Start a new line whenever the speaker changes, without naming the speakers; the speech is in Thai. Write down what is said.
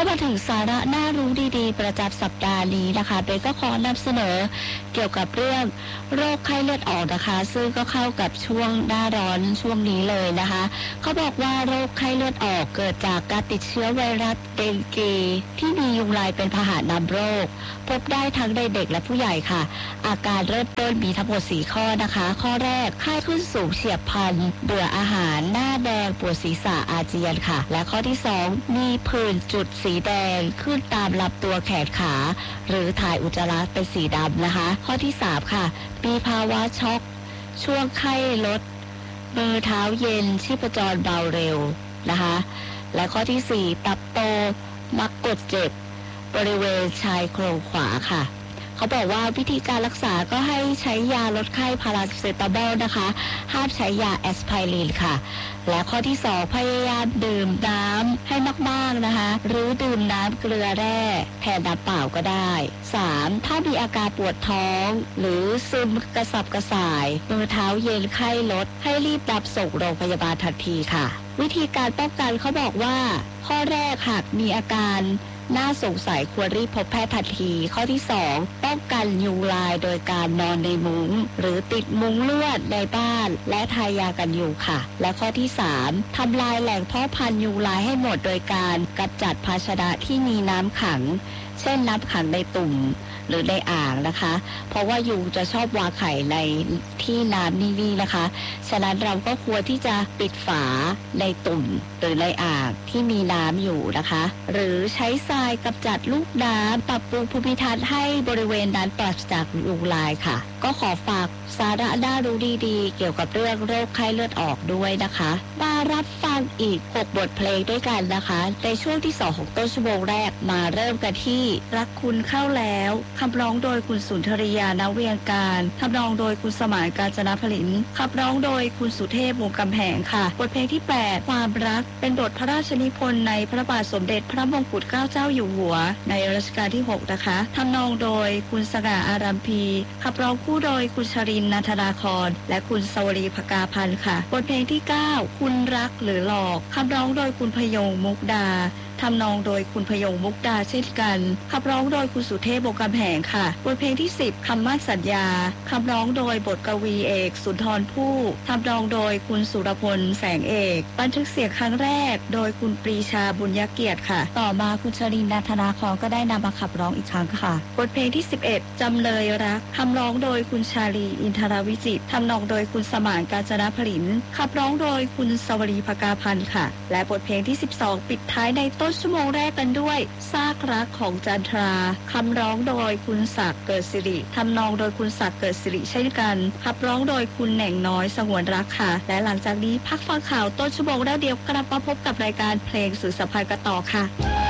มาถึงสาระน่ารู้ดีๆประจำสัปดาห์นี้นะคะเบนก็ขอนำเสนอเกี่ยวกับเรื่องโรคไข้เลือดออกนะคะซึ่งก็เข้ากับช่วงหน้าร้อนช่วงนี้เลยนะคะเขาบอกว่าโรคไข้เลือดออกเกิดจากการติดเชื้อไวรัสเดงกีที่มียุงลายเป็นพาหะนำโรคพบได้ทั้งในเด็กและผู้ใหญ่ค่ะอาการเริ่มต้นมีทั้งหมด4ข้อนะคะข้อแรกไข้ขึ้นสูงเฉียบพลันเบื่ออาหารหน้าแดงปวดศีรษะอาเจียนค่ะและข้อที่2มีผื่นจุดสีแดงขึ้นตามลำตัวแขนขาหรือถ่ายอุจจาระเป็นสีดำนะคะข้อที่3ค่ะมีภาวะช็อกช่วงไข้ลดมือเท้าเย็นชีพจรเบาเร็วนะคะและข้อที่4ตับโตมักกดเจ็บบริเวณชายโครงขวาค่ะเขาบอกว่าวิธีการรักษาก็ให้ใช้ยาลดไข้พาราเซตามอลนะคะห้ามใช้ยาแอสไพรินค่ะและข้อที่2พยายามดื่มน้ำให้มากๆนะคะหรือดื่มน้ำเกลือแร่แทนน้ำเปล่าก็ได้3ถ้ามีอาการปวดท้องหรือซึมกระสับกระส่ายมือเท้าเย็นไข้ลดให้รีบนำส่งโรงพยาบาลทันทีค่ะวิธีการป้องกันเขาบอกว่าข้อแรกหากมีอาการน่าสงสัยควรรีบพบแพทย์ทันทีข้อที่2ป้องกันยุงลายโดยการนอนในมุ้งหรือติดมุ้งลวดในบ้านและทายากันยุงค่ะและข้อที่3ทำลายแหล่งเพาะพันธุ์ยุงลายให้หมดโดยการกำจัดภาชนะที่มีน้ำขังเช่นน้ำขังในตุ่มหรือในอ่างนะคะเพราะว่ายุงจะชอบวางไข่ในที่น้ำนิ่งๆนะคะฉะนั้นเราก็ควรที่จะปิดฝาในตุ่มหรือในอ่างที่มีน้ำอยู่นะคะหรือใช้ทรายกำจัดลูกน้ำปรับปรุงภูมิทัศน์ให้บริเวณนั้นปราศจากยุงลายค่ะก็ขอฝากสาระน่ารู้ดีๆเกี่ยวกับเรื่องโรคไข้เลือดออกด้วยนะคะมารับฟังอีก6บทเพลงด้วยกันนะคะในช่วงที่2ของต้นชั่วโมงแรกมาเริ่มกันที่รักคุณเข้าแล้วคำร้องโดยคุณสุนทรียา ณ เวียงการทำนองโดยคุณสมานกาญจนผลินขับร้องโดยคุณสุเทพวงศ์กำแหงค่ะบทเพลงที่8ความรักเป็นบทพระราชนิพนธ์ในพระบาทสมเด็จพระมงกุฎเกล้าเจ้าอยู่หัวในรัชกาลที่6นะคะทำนองโดยคุณสง่าอารัมพีขับร้องคู่โดยคุณชรินทร์ นันทนาครและคุณสวรีภกาพันธ์ค่ะบทเพลงที่9คุณรักหรือหลอกขับร้องโดยคุณพยงค์มุกดาทำนองโดยคุณพยงค์มุกดาเช่นกันขับร้องโดยคุณสุเทพวงศ์กำแหงค่ะบทเพลงที่10คำมั่นสัญญาขับร้องโดยบทกวีเอกสุนทรภู่ทำนองโดยคุณสุรพลแสงเอกบันทึกเสียงครั้งแรกโดยคุณปรีชาบุญยเกียรติค่ะต่อมาคุณชรินทร์ นันทนาครก็ได้นำมาขับร้องอีกครั้งค่ะบทเพลงที่11จำเลยรักคำร้องโดยคุณชาลีอินทรวิจิตรทำนองโดยคุณสมานกาญจนผลินขับร้องโดยคุณสวรีภกาพันธ์ค่ะและบทเพลงที่12ปิดท้ายในต้นชั่วโมงแรกกันด้วยซากรักของจันทราคำร้องโดยคุณศักดิ์เกิดสิริทำนองโดยคุณศักดิ์เกิดสิริเช่นกันขับร้องโดยคุณแหน่งน้อยสงวนรักค่ะและหลังจากนี้พักฟังข่าวต้นชั่วโมงแล้วเดียวกลับมาพบกับรายการเพลงสื่อสัมพันธ์กันต่อค่ะ